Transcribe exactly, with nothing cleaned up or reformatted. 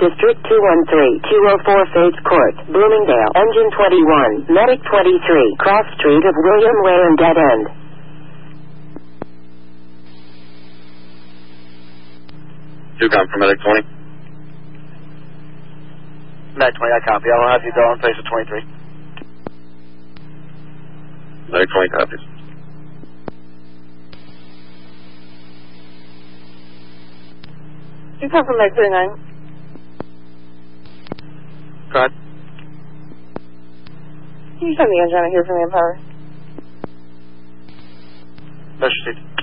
District two one three, two oh four Fates Court, Bloomingdale, Engine twenty-one, Medic twenty-three, Cross Street of William Way and Dead End. Two com for Medic twenty. Medic twenty, I copy. I will have you go in place of twenty-three. Medic twenty copies. You come from Medic thirty-nine. Go ahead. Can you send the engine out here for me in power? Measure seat.